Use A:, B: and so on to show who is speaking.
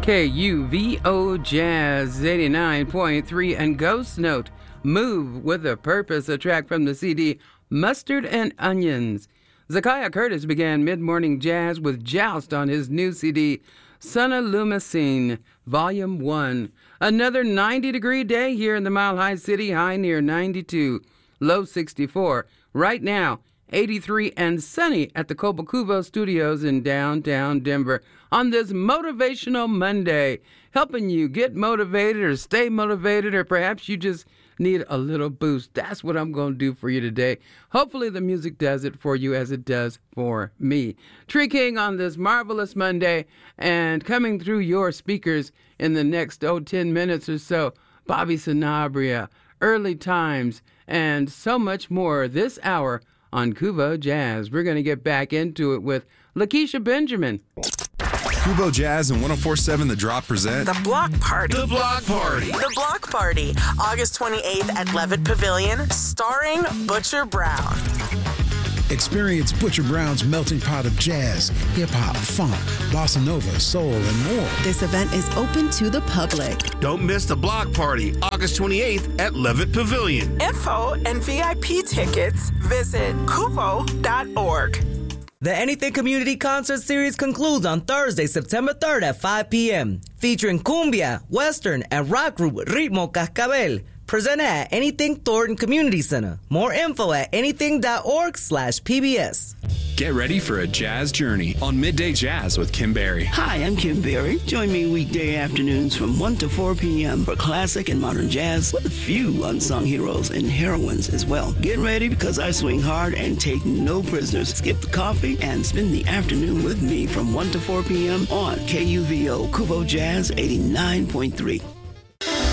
A: KUVO Jazz 89.3 and Ghost Note, Move with a Purpose, a track from the CD Mustard and Onions. Zakiah Curtis began mid-morning jazz with Joust on his new CD, Sonilumicine, Volume 1. Another 90-degree day here in the Mile High City, high near 92, low 64. Right now, 83 and sunny at the Cobo Studios in downtown Denver on this Motivational Monday, helping you get motivated or stay motivated, or perhaps you just need a little boost. That's what I'm going to do for you today. Hopefully the music does it for you as it does for me. Tree King on this marvelous Monday, and coming through your speakers in the next 10 minutes or so, Bobby Sanabria, Early Times, and so much more this hour on KUVO Jazz. We're going to get back into it with Lakeisha Benjamin.
B: KUVO Jazz and 104.7 The Drop present
C: The Block Party.
B: The Block Party.
C: The Block Party, August 28th at Levitt Pavilion, starring Butcher Brown.
D: Experience Butcher Brown's melting pot of jazz, hip-hop, funk, bossa nova, soul, and more.
E: This event is open to the public.
F: Don't miss the Block Party, August 28th at Levitt Pavilion.
C: Info and VIP tickets, visit kuvo.org.
G: The Anything Community Concert Series concludes on Thursday, September 3rd at 5 p.m., featuring cumbia, western, and rock group Ritmo Cascabel, presented at Anything Thornton Community Center. More info at anything.org/PBS.
H: Get ready for a jazz journey on Midday Jazz with Kim Berry.
I: Hi, I'm Kim Berry. Join me weekday afternoons from 1 to 4 p.m. for classic and modern jazz with a few unsung heroes and heroines as well. Get ready because I swing hard and take no prisoners. Skip the coffee and spend the afternoon with me from 1 to 4 p.m. on KUVO KUVO Jazz 89.3.